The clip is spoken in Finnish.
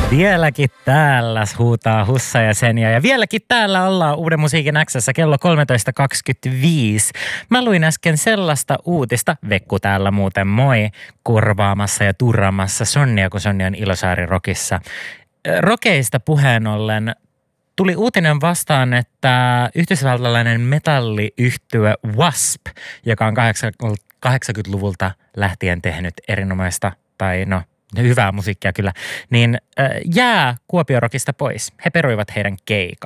Vieläkin täällä huutaa Hussa ja Senja ja vieläkin täällä ollaan Uuden musiikin X:ssä kello 13.25. Mä luin äsken sellaista uutista, Vekku täällä muuten moi, korvaamassa ja turraamassa Sonnia, kun Sonja on Ilosaari Rockissa. Rokeista puheen ollen tuli uutinen vastaan, että yhdysvaltalainen metalliyhtye Wasp, joka on 80-luvulta lähtien tehnyt erinomaista tai hyvää musiikkia kyllä, niin jää Kuopion Rockista pois. He peruivat heidän keikan.